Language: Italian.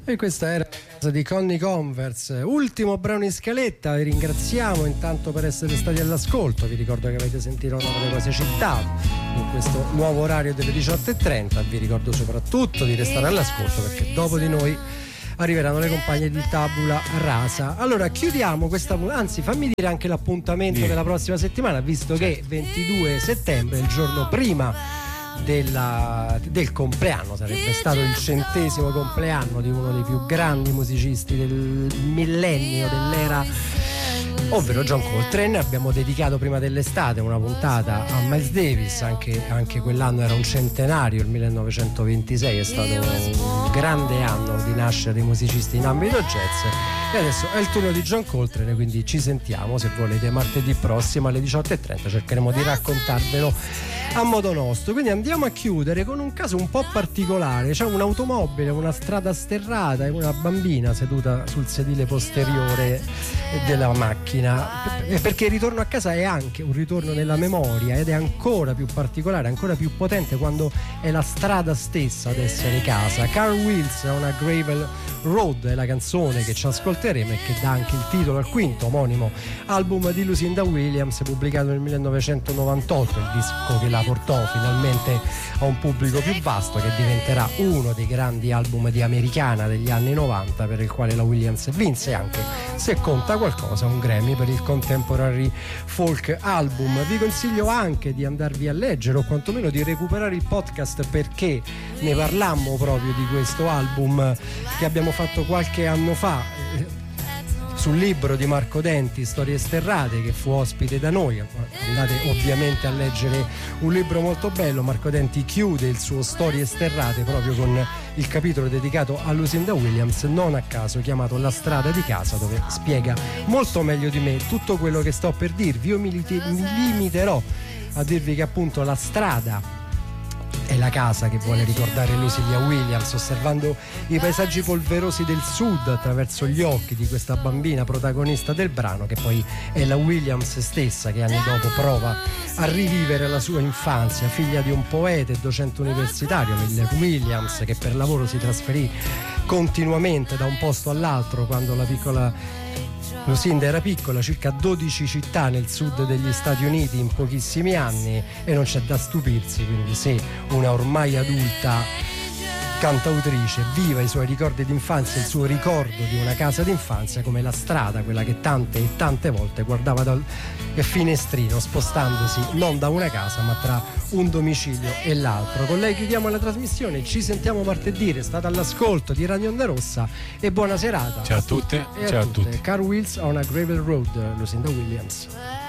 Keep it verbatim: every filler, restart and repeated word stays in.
E questa era la casa di Connie Converse, ultimo brano in scaletta. Vi ringraziamo intanto per essere stati all'ascolto. Vi ricordo che avete sentito una delle cose citate in questo nuovo orario delle diciotto e trenta. Vi ricordo soprattutto di restare all'ascolto, perché dopo di noi arriveranno le compagne di Tabula Rasa. Allora chiudiamo questa, anzi fammi dire anche l'appuntamento sì. della prossima settimana, visto che ventidue settembre, il giorno prima Della, del compleanno, sarebbe stato il centesimo compleanno di uno dei più grandi musicisti del millennio, dell'era, ovvero John Coltrane. Abbiamo dedicato prima dell'estate una puntata a Miles Davis, anche, anche quell'anno era un centenario, il millenovecentoventisei è stato un grande anno di nascita dei musicisti in ambito jazz, e adesso è il turno di John Coltrane, quindi ci sentiamo se volete martedì prossimo alle diciotto e trenta, cercheremo di raccontarvelo a modo nostro. Quindi andiamo a chiudere con un caso un po' particolare. C'è un'automobile, una strada sterrata e una bambina seduta sul sedile posteriore della macchina, perché il ritorno a casa è anche un ritorno nella memoria, ed è ancora più particolare, ancora più potente quando è la strada stessa ad essere casa. Car Wheels on a Gravel Road è la canzone che ci ascolteremo e che dà anche il titolo al quinto omonimo album di Lucinda Williams, pubblicato nel millenovecentonovantotto, il disco che la portò finalmente a un pubblico più vasto, che diventerà uno dei grandi album di Americana degli anni novanta, per il quale la Williams vinse anche, se conta qualcosa, un Grammy per il Contemporary Folk Album. Vi consiglio anche di andarvi a leggere, o quantomeno di recuperare il podcast, perché ne parlammo proprio di questo album che abbiamo fatto qualche anno fa sul libro di Marco Denti, Storie sterrate, che fu ospite da noi. Andate ovviamente a leggere un libro molto bello. Marco Denti chiude il suo Storie sterrate proprio con il capitolo dedicato a Lucinda Williams, non a caso chiamato La strada di casa, dove spiega molto meglio di me tutto quello che sto per dirvi. Io mi limiterò a dirvi che appunto la strada è la casa che vuole ricordare Lucinda Williams, osservando i paesaggi polverosi del sud attraverso gli occhi di questa bambina protagonista del brano, che poi è la Williams stessa, che anni dopo prova a rivivere la sua infanzia, figlia di un poeta e docente universitario, Miller Williams, che per lavoro si trasferì continuamente da un posto all'altro quando la piccola Lucinda era piccola, circa dodici città nel sud degli Stati Uniti in pochissimi anni, e non c'è da stupirsi quindi se una ormai adulta cantautrice viva i suoi ricordi d'infanzia, il suo ricordo di una casa d'infanzia come la strada, quella che tante e tante volte guardava dal finestrino, spostandosi non da una casa ma tra un domicilio e l'altro. Con lei chiudiamo la trasmissione, ci sentiamo martedì. Restate all'ascolto di Radio Onda Rossa e buona serata. Ciao a tutte, e ciao a tutte. Car Wheels on a Gravel Road, Lucinda Williams.